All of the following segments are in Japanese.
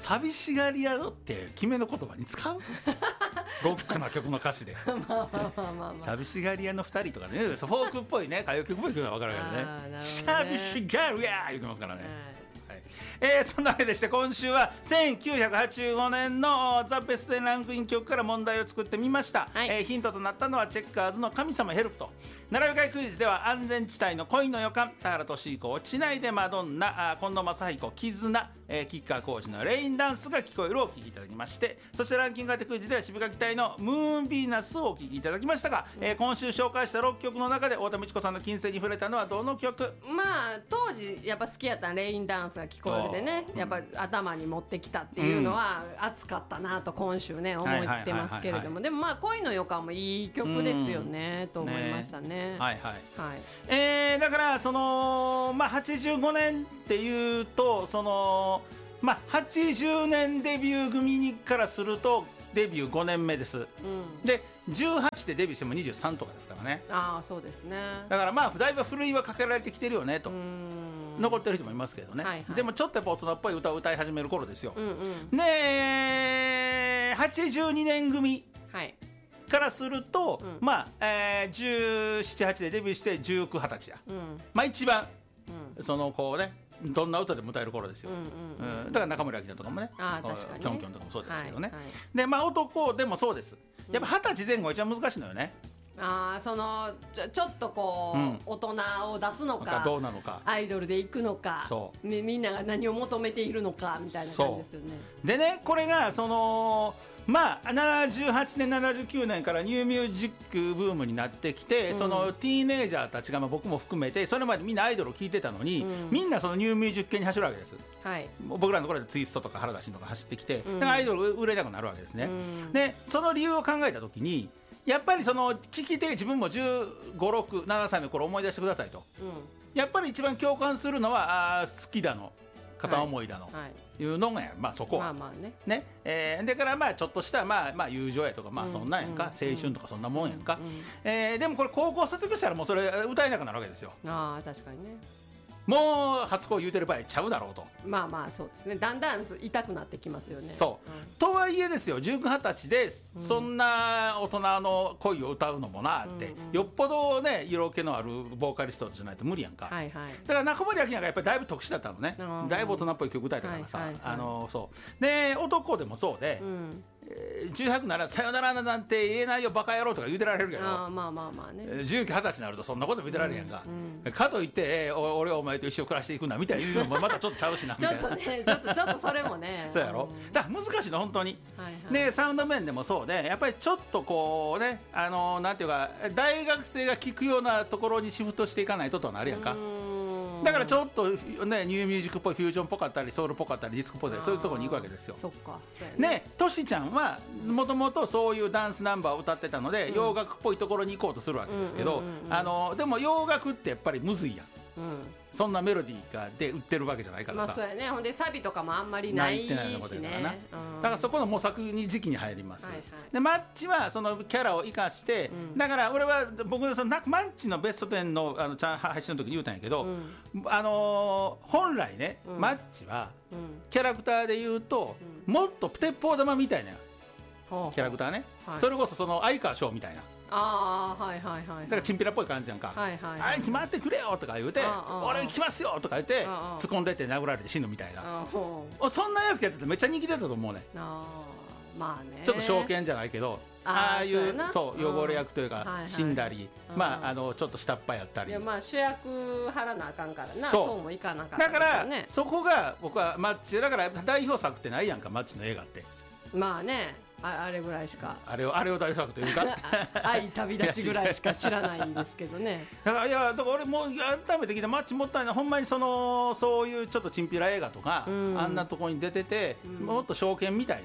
寂しがり屋って決めの言葉に使うロックな曲の歌詞で寂しがり屋の2人とかね、フォークっぽいね、歌謡曲っぽい曲は分かるけどね、寂しがり屋言ってますからね、そんなわけでして今週は1985年のザ・ベスト10ランクイン曲から問題を作ってみました、ヒントとなったのはチェッカーズの神様ヘルプと、並び替えクイズでは安全地帯の恋の予感、田原俊彦落ちないでマドンナ、近藤正彦絆、吉川晃司のレインダンスが聞こえるをお聴きいただきまして、そしてランキング当てクイズでは渋垣隊のムーンヴィーナスをお聴きいただきましたが、今週紹介した6曲の中で太田美智子さんの金星に触れたのはどの曲？ まあ当時やっぱ好きやったレインダンスが聞こえるでね、やっぱ頭に持ってきたっていうのは熱かったなと今週ね思ってますけれども、でもまあ恋の予感もいい曲ですよねと思いましたね。 はいはい、だからその、85年っていうとその、80年デビュー組からするとデビュー5年目です、で18でデビューしても23とかですからね。 ああそうですね。だからだいぶふるいはかけられてきてるよねと残ってる人もいますけどね、でもちょっとやっぱ大人っぽい歌を歌い始める頃ですよ、で82年組、からすると、17、8でデビューして19、20歳や、一番、そのこうねどんな歌でも歌える頃ですよ、だから中森明菜とかもね、キョンキョンとかもそうですけどね、で男でもそうです、やっぱ20歳前後が一番難しいのよね。 そのちょっとこう、大人を出すのかどうなのか、 アイドルで行くのか、みんなが何を求めているのかみたいな感じですよね。 でねこれがその78年79年からニューミュージックブームになってきて、そのティーネイジャーたちが、僕も含めてそれまでみんなアイドルを聴いてたのに、みんなそのニューミュージック系に走るわけです、僕らの頃でツイストとか原田真とか走ってきて、だからアイドル売れなくなるわけですね、でその理由を考えた時にやっぱりその聞き手自分も15、6、7歳の頃思い出してくださいと、やっぱり一番共感するのは好きだの片思いだの、いうのがそこね、だからちょっとした友情やとかそんなんやんか、青春とかそんなもんやんか、でもこれ高校卒業したらもうそれ歌えなくなるわけですよ。 確かにね、 もう初恋言うてる場合ちゃうだろうと、 そうですね、だんだん痛くなってきますよね。 とはいえですよ、19、20歳でそんな大人の恋を歌うのもなって、よっぽどね色気のあるボーカリストじゃないと無理やんか、だから中森明菜がやっぱりだいぶ特殊だったのね、だいぶ大人っぽい曲歌えたからさ、そうで男でもそうで、18ならさよならなんて言えないよバカ野郎とか言うてられるけど、19、20歳になるとそんなこと言うてられへんが、かといって俺はお前と一生暮らしていくんだみたいなのもまたちょっとちゃうしなみたいなちょっとそれもねそうやろ、だから難しいの本当に、でサウンド面でもそうで、やっぱりちょっとこうねなんていうか大学生が聴くようなところにシフトしていかないととなるやんか。だからちょっとねニューミュージックっぽいフュージョンっぽかったりソウルっぽかったりディスコっぽかったりそういうところに行くわけですよ。ね、トシちゃんはもともとそういうダンスナンバーを歌ってたので、洋楽っぽいところに行こうとするわけですけど、でも洋楽ってやっぱりむずいやん、そんなメロディーがで売ってるわけじゃないからさ、 そうやね、ほんでサビとかもあんまりないしね、 だからそこの模索に時期に入ります、でマッチはそのキャラを生かして、だから俺は僕そのマッチのベスト10の配信の時に言うたんやけど、本来ね、マッチはキャラクターで言うと、もっと鉄砲玉みたいなキャラクターね、それこそその相川翔みたいな、だからチンピラっぽい感じやんか、あれ決まってくれよとか言うて、俺来ますよとか言って突っ込んでって殴られて死ぬみたいな、そんな役やっててめっちゃ人気出たと思うね。ちょっと証券じゃないけど、ああいう汚れ役というか死んだり、ちょっと下っ端やったり、 主役張らなあかんからな、そうもいかなかった、 だからそこが僕はマッチだから代表作ってないやんか、マッチの映画って。 あれぐらいしか、 あれを代表作というか愛旅立ちぐらいしか知らないんですけどねだから俺も改めて聞いたマッチもったいない、ほんまにそういうちょっとチンピラ映画とか、あんなとこに出てて、もっと証券みたいな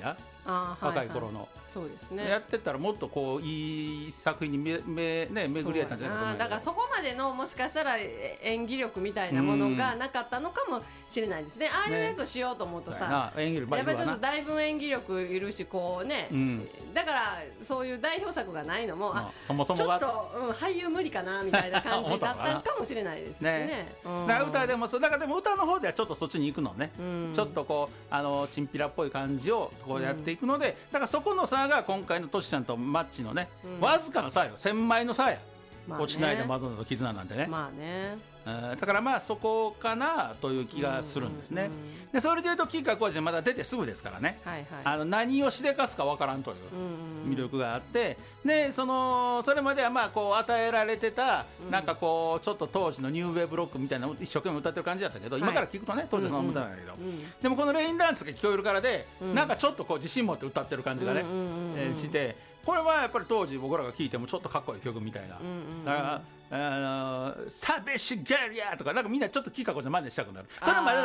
若い頃の。 そうですね、 やってたらもっとこういい作品に巡り合えたんじゃないかと思う。 だからそこまでのもしかしたら演技力みたいなものがなかったのかもしれないですね。ああいう役しようと思うとさ、 演技力やっぱりちょっとだいぶ演技力いるしこうね、だからそういう代表作がないのもそもそもがちょっと、俳優無理かなみたいな感じだったかもしれないですしね。 だから歌でもそうだからでも歌の方ではちょっとそっちに行くのね、ちょっとこうチンピラっぽい感じをこうやっていくので、だからそこの差が今回のトシちゃんとマッチのね、わずかな差よ、千枚の差や、落ちないでマドンナと絆なんてね。 まあね、 だからまあそこかなという気がするんですね。でそれでいうと吉川晃司はまだ出てすぐですからね、何をしでかすかわからんという魅力があって、でそれまではまあこう与えられてたなんかこうちょっと当時のニューウェーブロックみたいなのを一生懸命歌ってる感じだったけど、今から聞くとね当時はそんな歌なんだけど、でもこのレインダンスが聞こえるからでなんかちょっとこう自信持って歌ってる感じがねして、これはやっぱり当時僕らが聴いてもちょっとかっこいい曲みたいな。だから寂しがりやとかなんかみんなちょっと吉川晃司の真似したくなる。それまで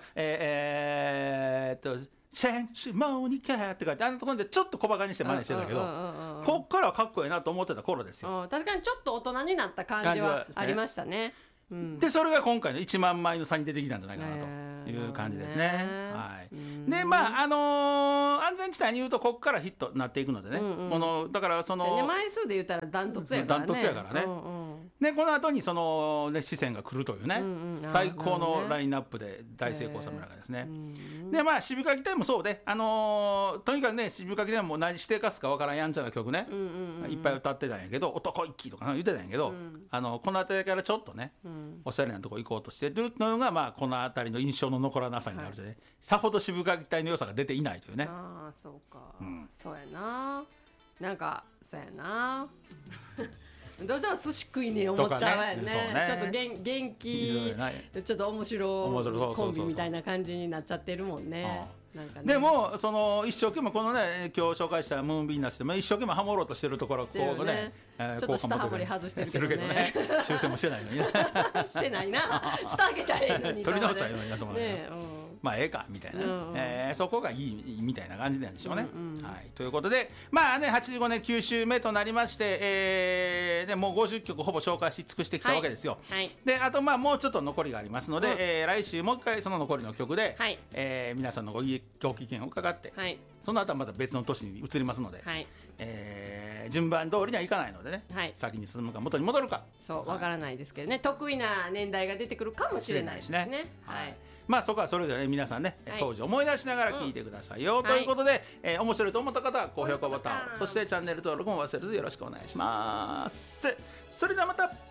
のセンチモニカとかあのところでちょっと小バカにして真似してたけど、こっからかっこいいなと思ってた頃ですよ。 確かにちょっっと大人になった感じはありましたね。 でそれが今回の1万枚の差に出てきたんじゃないかなという感じですね。はい、でまあ安全地帯に言うとここからヒットになっていくのでね、このだからその枚数で言ったらダントツやからね。 ダントツやからね。でこの後にそのね視線が来るというね、最高のラインナップで大成功を収めるわけですね。でまあ渋垣隊もそうで、とにかくね渋垣隊も何してかすかわからんやんちゃな曲ね、いっぱい歌ってたんやけど、男一揆とか言ってたんやけど、この辺りからちょっとね、おしゃれなとこ行こうとしてるのがまあこの辺りの印象の残らなさになるとね、さほど渋垣隊の良さが出ていないというね。 ああそうか、そうやな、なんかそうやなどうしても寿司食いね思っちゃうわよね。ちょっと元気ちょっと面白コンビみたいな感じになっちゃってるもんね。なんかね、 でもその一生懸命このね今日紹介したムーンビーナスでも一生懸命ハモろうとしてるところをこうねちょっと下ハモリ外してるけどね修正もしてないのにねしてないな、してあげたらええのに取り直したらええのになと思うね。まあええかみたいな、そこがいいみたいな感じなんでしょうね。はい、ということでまあね85年9週目となりまして、でもう50曲ほぼ紹介し尽くしてきたわけですよ。であとまあもうちょっと残りがありますので、来週もう一回その残りの曲で、皆さんのご意見を伺って、その後はまた別の年に移りますので、順番通りにはいかないのでね、先に進むか元に戻るかそうわからないですけどね、得意な年代が出てくるかもしれないしね。 まあそこはそれぞれ皆さんね当時思い出しながら聞いてくださいよ、ということで、面白いと思った方は高評価ボタンを、そしてチャンネル登録も忘れずよろしくお願いします。それではまた。